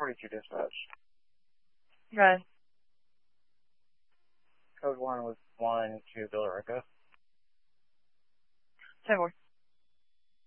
42 dispatch. Right. Code 1 was 1 to Billerica. 10-4.